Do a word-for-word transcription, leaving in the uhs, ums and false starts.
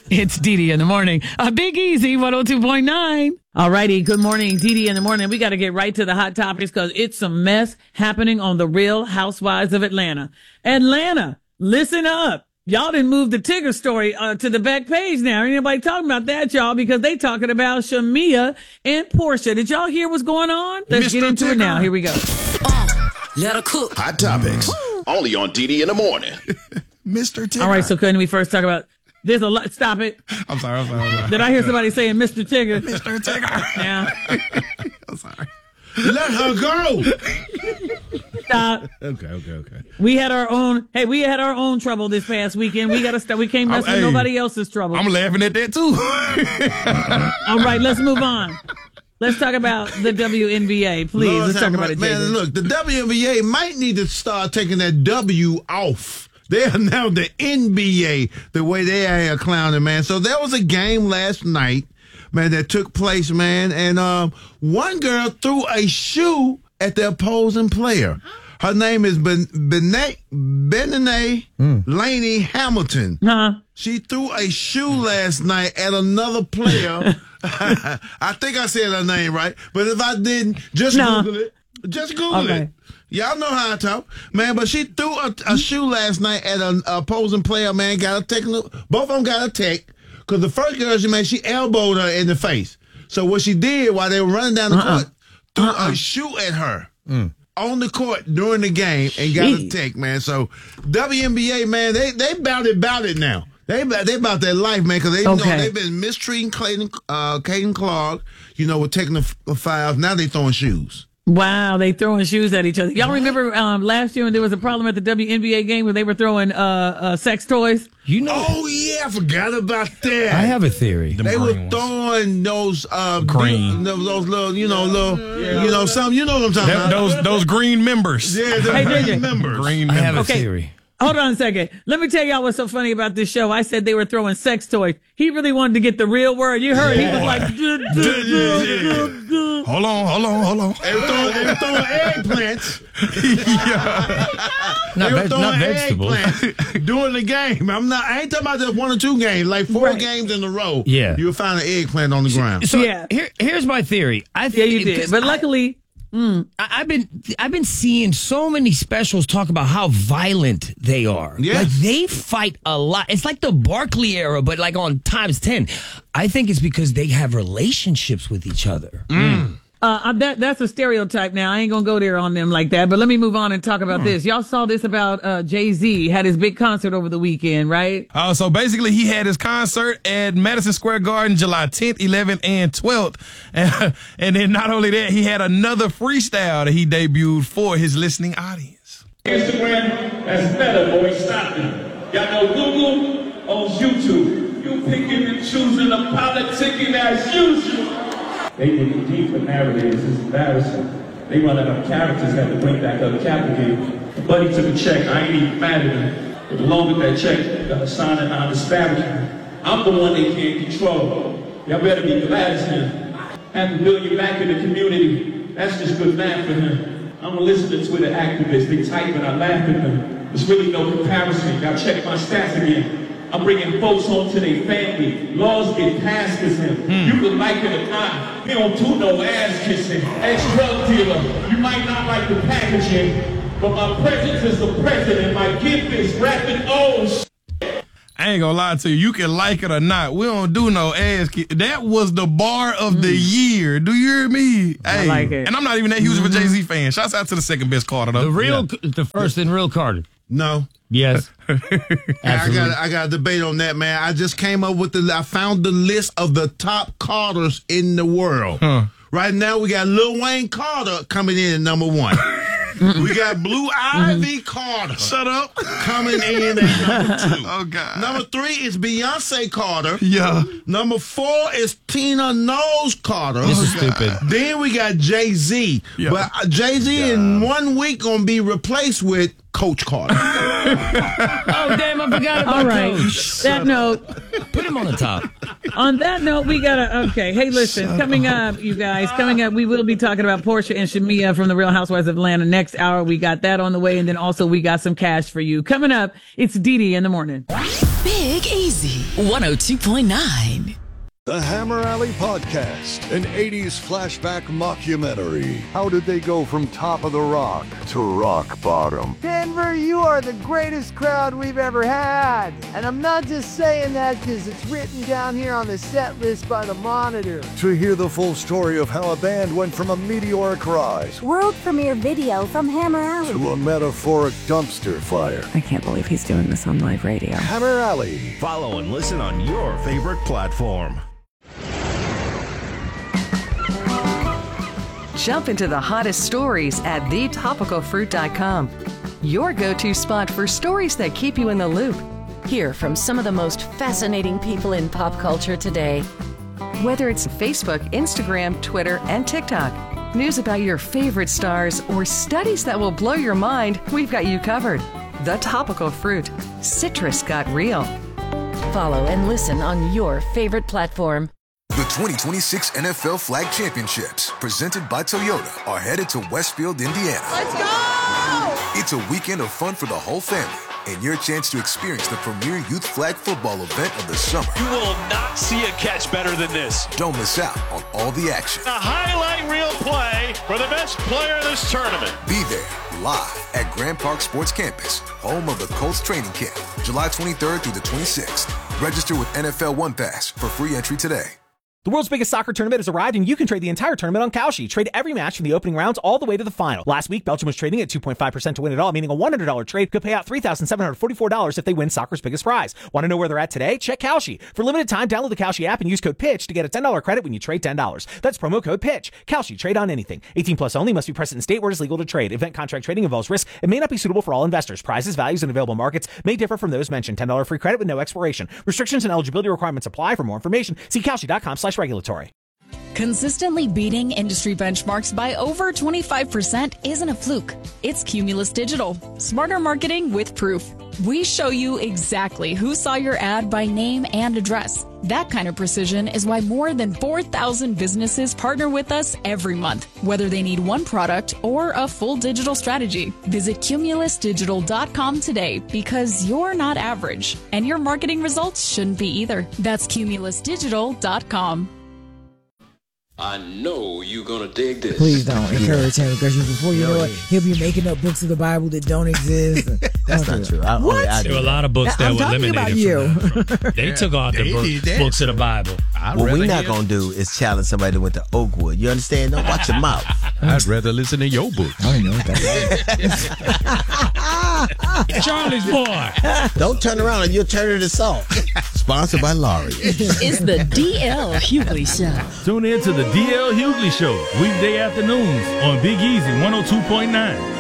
It's Dee Dee in the morning. A Big Easy one oh two point nine. All righty. Good morning, Dee Dee in the morning. We got to get right to the hot topics because it's some mess happening on the Real Housewives of Atlanta. Atlanta, listen up. Y'all didn't move the Tigger story uh, to the back page now. Ain't anybody talking about that, y'all, because they talking about Shamia and Portia. Did y'all hear what's going on? Let's Mister get into Tigger. it now. Here we go. Uh, let her cook. Hot topics. Only on Dee Dee in the morning. Mister Tigger. All right, so can we first talk about, there's a lot, stop it. I'm sorry, I'm sorry, I'm sorry. Did I hear somebody saying Mister Tigger? Mister Tigger. Yeah. I'm sorry. Let her go. Stop. Okay, okay, okay. We had our own, hey, we had our own trouble this past weekend. We got to start, we can't mess I'm- with hey, nobody else's trouble. I'm laughing at that too. All right, let's move on. Let's talk about the W N B A, please. Lord let's talk have about mer- it, Man, Jason. look, the W N B A might need to start taking that W off. They are now the N B A, the way they are here clowning, man. So there was a game last night, man, that took place, man, and um, one girl threw a shoe at the opposing player. Her name is Ben Benay Benene Mm. Laney Hamilton. Huh? She threw a shoe last night at another player. I think I said her name right, but if I didn't, just No. Google it. Just Google Okay. it. Y'all know how I talk, man. But she threw a, a shoe last night at an opposing player, man. Got a technical. Both of them got a tech because the first girl she made, she elbowed her in the face. So what she did while they were running down the Uh-uh. court, threw Uh-uh. a shoe at her. On the court during the game and got a Jeez. tech, man. So W N B A, man, they they about it, about it now. They about they about their life, man, because they you Okay. know they've been mistreating Clayton, uh, Caden Clark, you know, with taking the f- fouls. Now they throwing shoes. Wow, they throwing shoes at each other. Y'all remember um, last year when there was a problem at the W N B A game where they were throwing uh, uh, sex toys? You know, Oh yeah, I forgot about that. I have a theory. They green were ones. throwing those uh, Green. those, those little, you know, little, you know, some, you know what I'm talking That- about. those those green members. yeah, the Hey, green J J. members. Green I have a members. Okay. theory. Hold on a second. Let me tell y'all what's so funny about this show. I said they were throwing sex toys. He really wanted to get the real word. You heard he was like, duh, duh, duh, duh, duh. Hold on, hold on, hold on. They were throwing, they were throwing eggplants. Not, They were veg- throwing not vegetables. eggplants during the game. I'm not. I ain't talking about just one or two games. Like four Right. games in a row. Yeah. you'll find an eggplant on the ground. So Yeah. here, here's my theory. I Yeah, think you did. But luckily, I, I've been I've been seeing so many specials talk about how violent they are. Yes. Like they fight a lot. It's like the Barkley era, but like on times ten. I think it's because they have relationships with each other. Uh, that that's a stereotype now. I ain't gonna go there on them like that. But let me move on and talk about this. Y'all saw this about uh, Jay-Z had his big concert over the weekend, right? Uh, so basically, he had his concert at Madison Square Garden July tenth, eleventh, and twelfth. And, and then not only that, he had another freestyle that he debuted for his listening audience. Instagram, that's Meta, boy, stop it. Y'all know Google owns YouTube. You picking and choosing a politicking as usual. They dig deep for narratives, it's embarrassing. They run out of characters, have to bring back other characters. Buddy took a check, I ain't even mad at him. But along with that check, got a sign and non-disparagement. I'm the one they can't control. Y'all better be glad it's him. Half a million back in the community, that's just good math for him. I'm listening to Twitter activists, they type and I laugh at them. There's really no comparison, y'all check my stats again. I'm bringing folks home to their family. Laws get passed as him. You can like it or not. He don't do no ass kissing. Ex-drug dealer. You might not like the packaging, but my presence is the president. My gift is rapping O's. I ain't gonna lie to you. You can like it or not. We don't do no ass kick. That was the bar of the year. Do you hear me? I Hey. like it. And I'm not even that huge of a Jay-Z fan. Shouts out to the second best Carter, though. The real, the first and real Carter. No. Yes. I Absolutely. got I got a debate on that, man. I just came up with the I found the list of the top Carters in the world. Huh. Right now we got Lil Wayne Carter coming in at number one. We got Blue Ivy Carter. Shut up. Coming in at number two. Oh, God. Number three is Beyonce Carter. Yeah. Number four is Tina Knowles Carter. This is stupid. Then we got Jay-Z. Yeah. But uh, Jay-Z in one week gonna be replaced with Coach Carter. Oh, damn, I forgot about All right. Coach. That note, Put him on the top. On that note, we gotta, okay. Hey, listen, Shut coming up. up, you guys, coming up, we will be talking about Portia and Shamia from the Real Housewives of Atlanta next hour. We got that on the way. And then also we got some cash for you. Coming up, it's Dee in the morning. Big Easy, one oh two point nine. The Hammer Alley Podcast, an eighties flashback mockumentary. How did they go from top of the rock to rock bottom? Denver, you are the greatest crowd we've ever had. And I'm not just saying that because it's written down here on the set list by the Monitor. To hear the full story of how a band went from a meteoric rise, world premiere video from Hammer Alley, to a metaphoric dumpster fire. I can't believe he's doing this on live radio. Hammer Alley. Follow and listen on your favorite platform. Jump into the hottest stories at the topical fruit dot com. Your go-to spot for stories that keep you in the loop. Hear from some of the most fascinating people in pop culture today. Whether it's Facebook, Instagram, Twitter, and TikTok, news about your favorite stars, or studies that will blow your mind, we've got you covered. The Topical Fruit. Citrus got real. Follow and listen on your favorite platform. The twenty twenty-six N F L Flag Championships, presented by Toyota, are headed to Westfield, Indiana. Let's go! It's a weekend of fun for the whole family and your chance to experience the premier youth flag football event of the summer. You will not see a catch better than this. Don't miss out on all the action. A highlight reel play for the best player of this tournament. Be there live at Grand Park Sports Campus, home of the Colts training camp, July twenty-third through the twenty-sixth. Register with N F L One Pass for free entry today. The world's biggest soccer tournament has arrived, and you can trade the entire tournament on Kalshi. Trade every match from the opening rounds all the way to the final. Last week, Belgium was trading at two point five percent to win it all, meaning a one hundred dollars trade could pay out three thousand seven hundred forty-four dollars if they win soccer's biggest prize. Want to know where they're at today? Check Kalshi. For limited time, download the Kalshi app and use code PITCH to get a ten dollars credit when you trade ten dollars. That's promo code PITCH. Kalshi. Trade on anything. eighteen plus only. Must be present in state where it is legal to trade. Event contract trading involves risk and may not be suitable for all investors. Prizes, values, and available markets may differ from those mentioned. ten dollars free credit with no expiration. Restrictions and eligibility requirements apply. For more information, see Kalshi.com slash regulatory. Consistently beating industry benchmarks by over twenty-five percent isn't a fluke. It's Cumulus Digital. Smarter marketing with proof. We show you exactly who saw your ad by name and address. That kind of precision is why more than four thousand businesses partner with us every month, whether they need one product or a full digital strategy. Visit cumulus digital dot com today because you're not average, and your marketing results shouldn't be either. That's cumulus digital dot com. I know you're gonna dig this. Please don't encourage him because before you know it, he'll be making up books of the Bible that don't exist. That's not true. I, what? I, I there were a lot of books that I'm were eliminated. You. From that. They yeah, took off the book, books of the Bible. I'd what we're not hear. gonna do is challenge somebody that went to Oakwood. You understand? Don't watch your mouth. I'd rather listen to your book. I don't know what that is. Charlie's boy. Don't turn around and you'll turn it to salt. Sponsored by Laurie. It's the D L Hughley Show. Tune in to the D L Hughley Show weekday afternoons on Big Easy one oh two point nine.